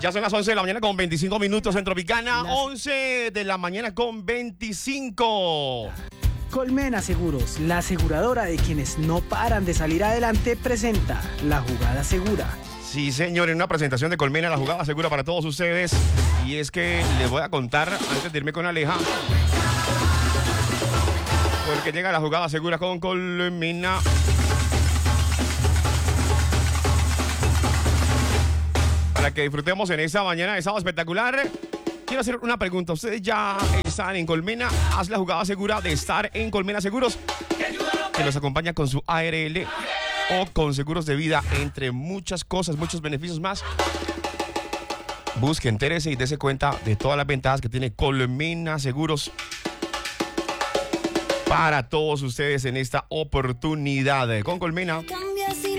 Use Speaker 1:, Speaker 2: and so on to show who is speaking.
Speaker 1: Ya son las 11 de la mañana con 25 minutos en Tropicana. 11 de la mañana con 25.
Speaker 2: Colmena Seguros, la aseguradora de quienes no paran de salir adelante, presenta La Jugada Segura.
Speaker 1: Sí, señor, en una presentación de Colmena, la jugada segura para todos ustedes. Y es que les voy a contar, antes de irme con Aleja, porque llega la jugada segura con Colmena. Para que disfrutemos en esta mañana de sábado espectacular. Quiero hacer una pregunta. ¿Ustedes ya están en Colmena? Haz la jugada segura de estar en Colmena Seguros, que los acompaña con su ARL o con seguros de vida, entre muchas cosas, muchos beneficios más. Busque, entérese y dése cuenta de todas las ventajas que tiene Colmena Seguros para todos ustedes en esta oportunidad. Con Colmena